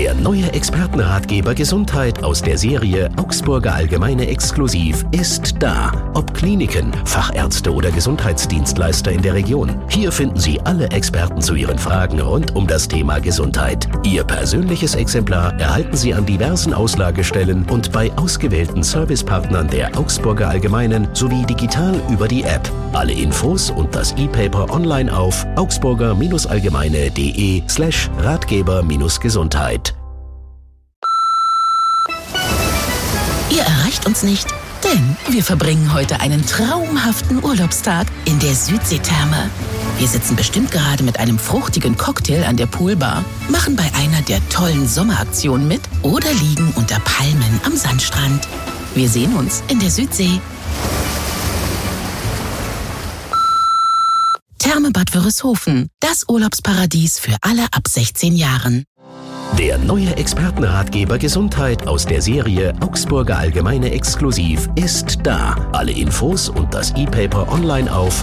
Der neue Expertenratgeber Gesundheit aus der Serie Augsburger Allgemeine Exklusiv ist da. Ob Kliniken, Fachärzte oder Gesundheitsdienstleister in der Region. Hier finden Sie alle Experten zu Ihren Fragen rund um das Thema Gesundheit. Ihr persönliches Exemplar erhalten Sie an diversen Auslagestellen und bei ausgewählten Servicepartnern der Augsburger Allgemeinen sowie digital über die App. Alle Infos und das E-Paper online auf augsburger-allgemeine.de/Ratgeber-Gesundheit. Ihr erreicht uns nicht, denn wir verbringen heute einen traumhaften Urlaubstag in der Südseetherme. Wir sitzen bestimmt gerade mit einem fruchtigen Cocktail an der Poolbar, machen bei einer der tollen Sommeraktionen mit oder liegen unter Palmen am Sandstrand. Wir sehen uns in der Südsee. Therme Bad Wörishofen, das Urlaubsparadies für alle ab 16 Jahren. Der neue Expertenratgeber Gesundheit aus der Serie Augsburger Allgemeine Exklusiv ist da. Alle Infos und das E-Paper online auf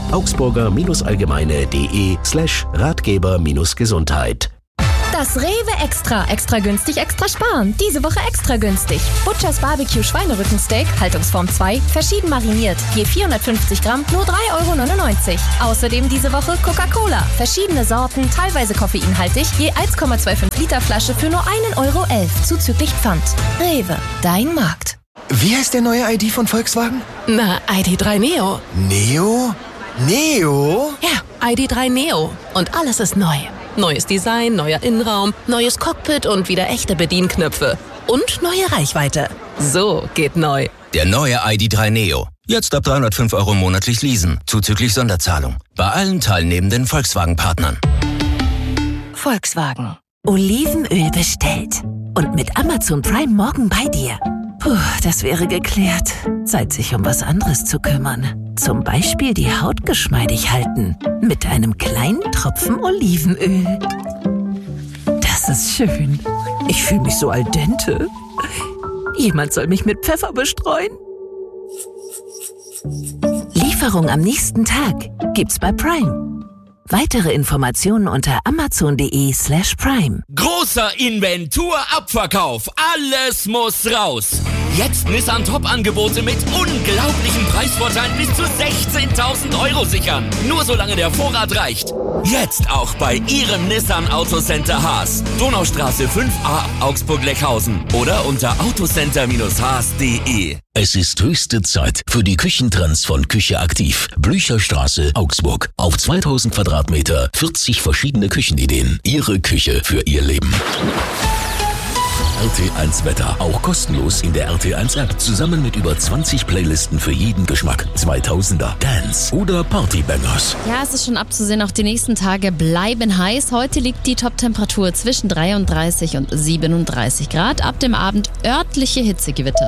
augsburger-allgemeine.de/Ratgeber-Gesundheit. Das Rewe Extra günstig, extra sparen. Diese Woche extra günstig. Butchers Barbecue Schweinerückensteak, Haltungsform 2, verschieden mariniert. Je 450 Gramm, nur 3,99 €. Außerdem diese Woche Coca-Cola. Verschiedene Sorten, teilweise koffeinhaltig, je 1,25 Liter Flasche für nur 1,11 € zuzüglich Pfand. Rewe, dein Markt. Wie heißt der neue ID von Volkswagen? Na, ID.3 Neo. Neo? Neo? Ja, ID.3 Neo. Und alles ist neu. Neues Design, neuer Innenraum, neues Cockpit und wieder echte Bedienknöpfe. Und neue Reichweite. So geht neu. Der neue ID.3 Neo. Jetzt ab 305 € monatlich leasen, zuzüglich Sonderzahlung. Bei allen teilnehmenden Volkswagen-Partnern. Volkswagen. Olivenöl bestellt. Und mit Amazon Prime morgen bei dir. Puh, das wäre geklärt. Zeit, sich um was anderes zu kümmern. Zum Beispiel die Haut geschmeidig halten. Mit einem kleinen Tropfen Olivenöl. Das ist schön. Ich fühle mich so al dente. Jemand soll mich mit Pfeffer bestreuen. Lieferung am nächsten Tag gibt's bei Prime. Weitere Informationen unter amazon.de/Prime. Großer Inventur-Abverkauf. Alles muss raus. Jetzt Nissan Top-Angebote mit unglaublichen Preisvorteilen bis zu 16.000 € sichern. Nur solange der Vorrat reicht. Jetzt auch bei Ihrem Nissan Autocenter Haas. Donaustraße 5a Augsburg-Leckhausen oder unter autocenter-haas.de. Es ist höchste Zeit für die Küchentrends von Küche Aktiv. Blücherstraße, Augsburg. Auf 2000 Quadratmeter, 40 verschiedene Küchenideen. Ihre Küche für Ihr Leben. RT1 Wetter, auch kostenlos in der RT1 App, zusammen mit über 20 Playlisten für jeden Geschmack. 2000er, Dance oder Partybangers. Ja, es ist schon abzusehen, auch die nächsten Tage bleiben heiß. Heute liegt die Top-Temperatur zwischen 33 und 37 Grad. Ab dem Abend örtliche Hitzegewitter.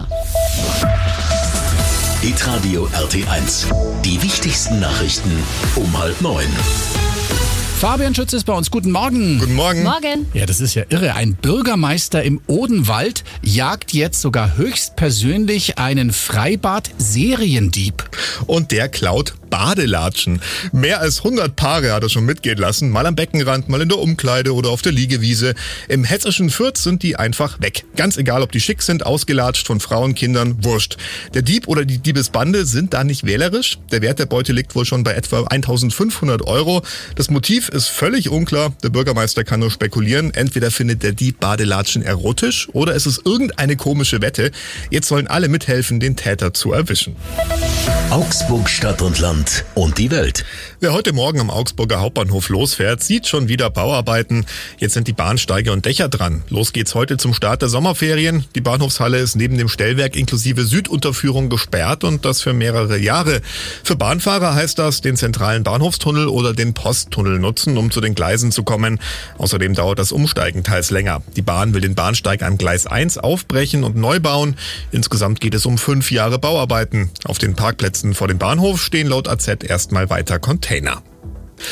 Hitradio RT1. Die wichtigsten Nachrichten um 8:30. Fabian Schütz ist bei uns. Guten Morgen. Guten Morgen. Morgen. Ja, das ist ja irre. Ein Bürgermeister im Odenwald jagt jetzt sogar höchstpersönlich einen Freibad-Seriendieb. Und der klaut Badelatschen. Mehr als 100 Paare hat er schon mitgehen lassen. Mal am Beckenrand, mal in der Umkleide oder auf der Liegewiese. Im hessischen Fürth sind die einfach weg. Ganz egal, ob die schick sind, ausgelatscht von Frauen, Kindern, wurscht. Der Dieb oder die Diebesbande sind da nicht wählerisch. Der Wert der Beute liegt wohl schon bei etwa 1.500 €. Das Motiv ist völlig unklar. Der Bürgermeister kann nur spekulieren. Entweder findet der Dieb Badelatschen erotisch oder es ist irgendeine komische Wette. Jetzt sollen alle mithelfen, den Täter zu erwischen. Augsburg, Stadt und Land und die Welt. Wer heute Morgen am Augsburger Hauptbahnhof losfährt, sieht schon wieder Bauarbeiten. Jetzt sind die Bahnsteige und Dächer dran. Los geht's heute zum Start der Sommerferien. Die Bahnhofshalle ist neben dem Stellwerk inklusive Südunterführung gesperrt und das für mehrere Jahre. Für Bahnfahrer heißt das, den zentralen Bahnhofstunnel oder den Posttunnel nutzen, um zu den Gleisen zu kommen. Außerdem dauert das Umsteigen teils länger. Die Bahn will den Bahnsteig an Gleis 1 aufbrechen und neu bauen. Insgesamt geht es um 5 Jahre Bauarbeiten. Auf den Parkplätzen vor dem Bahnhof stehen laut AZ erstmal weiter Container.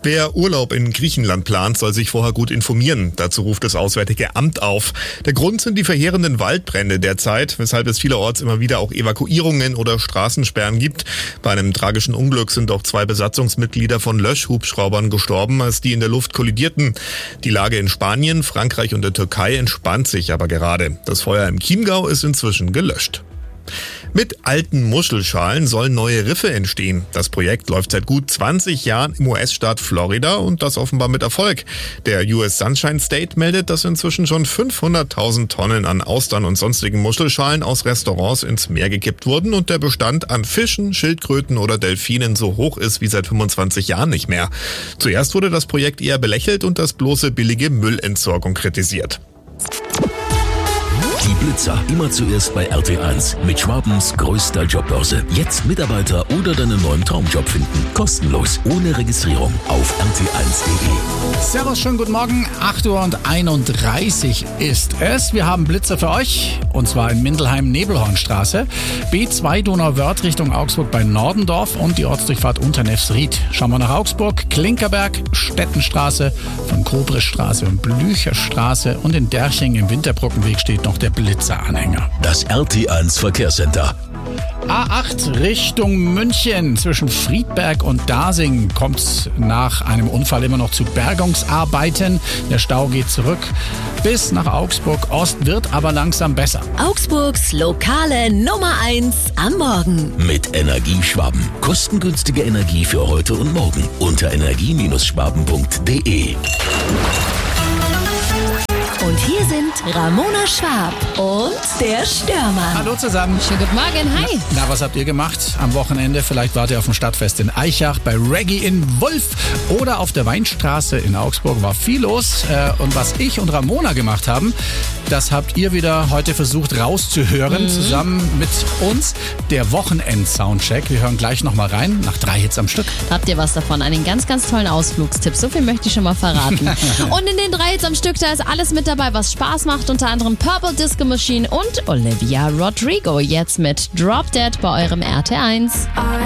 Wer Urlaub in Griechenland plant, soll sich vorher gut informieren. Dazu ruft das Auswärtige Amt auf. Der Grund sind die verheerenden Waldbrände derzeit, weshalb es vielerorts immer wieder auch Evakuierungen oder Straßensperren gibt. Bei einem tragischen Unglück sind auch 2 Besatzungsmitglieder von Löschhubschraubern gestorben, als die in der Luft kollidierten. Die Lage in Spanien, Frankreich und der Türkei entspannt sich aber gerade. Das Feuer im Chiemgau ist inzwischen gelöscht. Mit alten Muschelschalen sollen neue Riffe entstehen. Das Projekt läuft seit gut 20 Jahren im US-Staat Florida und das offenbar mit Erfolg. Der US Sunshine State meldet, dass inzwischen schon 500.000 Tonnen an Austern und sonstigen Muschelschalen aus Restaurants ins Meer gekippt wurden und der Bestand an Fischen, Schildkröten oder Delfinen so hoch ist wie seit 25 Jahren nicht mehr. Zuerst wurde das Projekt eher belächelt und das bloße billige Müllentsorgung kritisiert. Die Blitzer, immer zuerst bei RT1 mit Schwabens größter Jobbörse. Jetzt Mitarbeiter oder deinen neuen Traumjob finden. Kostenlos, ohne Registrierung auf rt1.de. Servus, schönen guten Morgen. 8:31 Uhr ist es. Wir haben Blitzer für euch und zwar in Mindelheim-Nebelhornstraße, B2 Donauwörth Richtung Augsburg bei Nordendorf und die Ortsdurchfahrt Unternefsried. Schauen wir nach Augsburg, Klinkerberg, Stettenstraße, von Kobrischstraße und Blücherstraße und in Derching im Winterbrückenweg steht noch der Blitzeranhänger. Das RT1 Verkehrscenter. A8 Richtung München. Zwischen Friedberg und Dasing kommt es nach einem Unfall immer noch zu Bergungsarbeiten. Der Stau geht zurück bis nach Augsburg Ost, wird aber langsam besser. Augsburgs lokale Nummer 1 am Morgen. Mit Energieschwaben. Kostengünstige Energie für heute und morgen. Unter energie-schwaben.de. Und hier sind Ramona Schwab und der Störmann. Hallo zusammen. Schönen guten Morgen, hi. Na, was habt ihr gemacht am Wochenende? Vielleicht wart ihr auf dem Stadtfest in Aichach, bei Reggae in Wolf oder auf der Weinstraße in Augsburg. War viel los. Und was ich und Ramona gemacht haben, das habt ihr wieder heute versucht rauszuhören, zusammen mit uns. Der Wochenend-Soundcheck. Wir hören gleich nochmal rein, nach 3 Hits am Stück. Habt ihr was davon? Einen ganz, ganz tollen Ausflugstipp. So viel möchte ich schon mal verraten. Und in den 3 Hits am Stück, da ist alles mit dabei, was Spaß macht. Unter anderem Purple Disco Machine und Olivia Rodrigo. Jetzt mit Drop Dead bei eurem RT1.